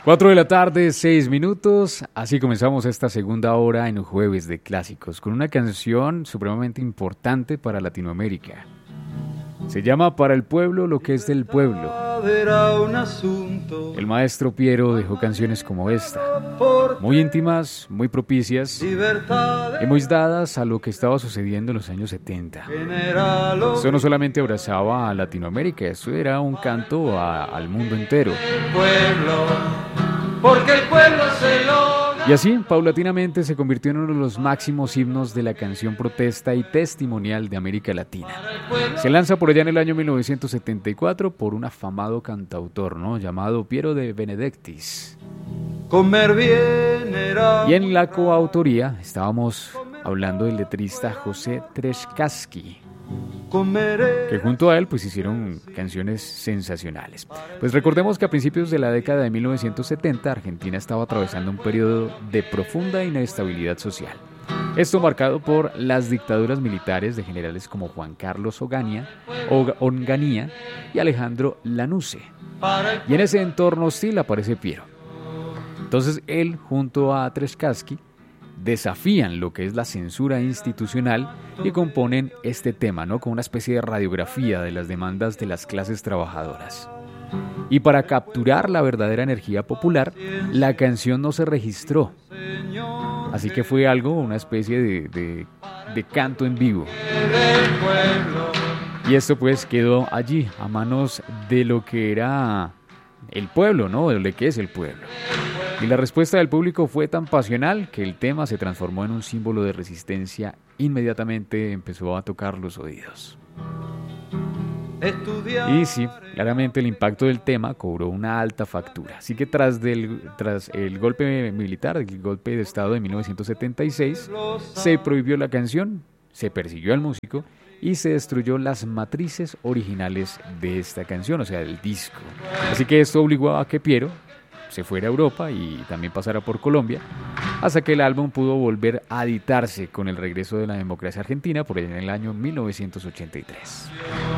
4 de la tarde, 6 minutos. Así comenzamos esta segunda hora en Jueves de Clásicos con una canción supremamente importante para Latinoamérica. Se llama Para el pueblo lo que es del pueblo. El maestro Piero dejó canciones como esta, muy íntimas, muy propicias y muy dadas a lo que estaba sucediendo en los años 70. Esto no solamente abrazaba a Latinoamérica, esto era un canto al mundo entero. Porque el pueblo se logra. Y así, paulatinamente, se convirtió en uno de los máximos himnos de la canción protesta y testimonial de América Latina. Se lanza por allá en el año 1974 por un afamado cantautor, ¿no?, llamado Piero de Benedictis. Comer bien era. Y en la coautoría estábamos hablando del letrista José Treskaski, que junto a él pues hicieron canciones sensacionales. Pues recordemos que a principios de la década de 1970 Argentina estaba atravesando un periodo de profunda inestabilidad social. Esto marcado por las dictaduras militares de generales como Juan Carlos Onganía y Alejandro Lanusse. Y en ese entorno hostil aparece Piero. Entonces él junto a Treskaski desafían lo que es la censura institucional y componen este tema, ¿no?, como una especie de radiografía de las demandas de las clases trabajadoras. Y para capturar la verdadera energía popular, la canción no se registró. Así que fue una especie de canto en vivo. Y esto pues quedó allí, a manos de lo que era el pueblo, ¿no?, de lo que es el pueblo. Y la respuesta del público fue tan pasional que el tema se transformó en un símbolo de resistencia. Inmediatamente empezó a tocar los oídos. Y sí, claramente el impacto del tema cobró una alta factura. Así que tras el golpe militar, el golpe de Estado de 1976, se prohibió la canción, se persiguió al músico y se destruyó las matrices originales de esta canción, o sea, del disco. Así que esto obligó a que Piero se fuera a Europa y también pasara por Colombia, hasta que el álbum pudo volver a editarse con el regreso de la democracia argentina por allá en el año 1983.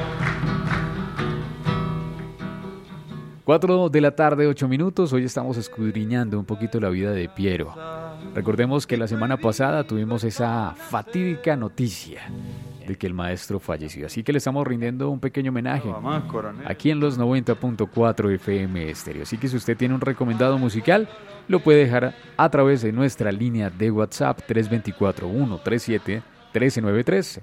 4 de la tarde, 8 minutos. Hoy estamos escudriñando un poquito la vida de Piero. Recordemos que la semana pasada tuvimos esa fatídica noticia de que el maestro falleció. Así que le estamos rindiendo un pequeño homenaje aquí en los 90.4 FM Estéreo. Así que si usted tiene un recomendado musical, lo puede dejar a través de nuestra línea de WhatsApp 324-137-1393,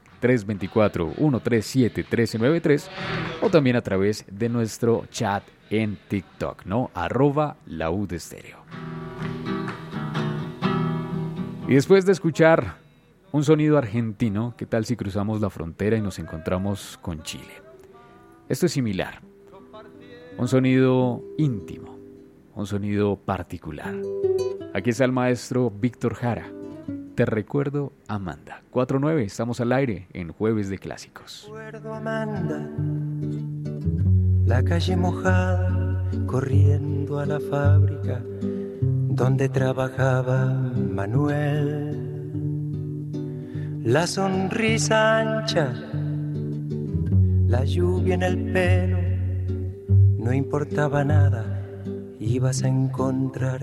324-137-1393, o también a través de nuestro chat en TikTok, ¿no? @laudestéreo. Y después de escuchar un sonido argentino, ¿qué tal si cruzamos la frontera y nos encontramos con Chile? Esto es similar. Un sonido íntimo, un sonido particular. Aquí está el maestro Víctor Jara. Te recuerdo, Amanda. 4-9, estamos al aire en Jueves de Clásicos. Recuerdo, Amanda, la calle mojada, corriendo a la fábrica donde trabajaba Manuel. La sonrisa ancha, la lluvia en el pelo, no importaba nada, ibas a encontrarte